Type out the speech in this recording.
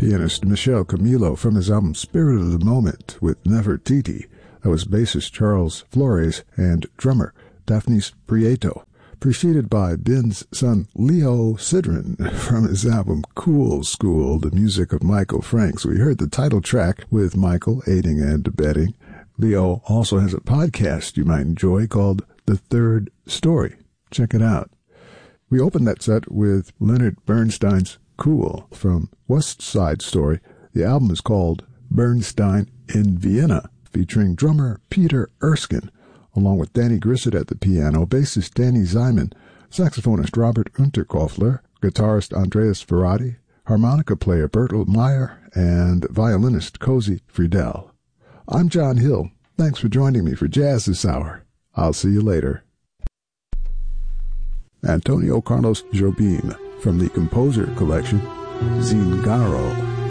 Pianist Michel Camilo from his album Spirit of the Moment with Nefertiti. That was bassist Charles Flores and drummer Daphnis Prieto. Preceded by Ben's son Leo Sidran from his album Cool School, the music of Michael Franks. We heard the title track with Michael aiding and abetting. Leo also has a podcast you might enjoy called The Third Story. Check it out. We opened that set with Leonard Bernstein's Cool from West Side Story. The album is called Bernstein in Vienna, featuring drummer Peter Erskine, along with Danny Grissett at the piano, bassist Danny Zyman, saxophonist Robert Unterkoffler, guitarist Andreas Ferrati, harmonica player Bertolt Meyer, and violinist Cozy Friedel. I'm John Hill. Thanks for joining me for Jazz this hour. I'll see you later. Antonio Carlos Jobim from the composer collection, Zingaro.